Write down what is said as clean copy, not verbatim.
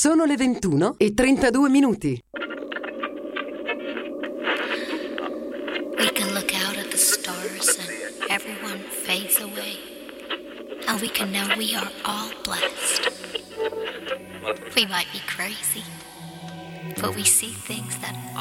Sono le 21:32. We can look out at the stars and everyone fades away. And we can know we are all blessed. We might be crazy, but we see things that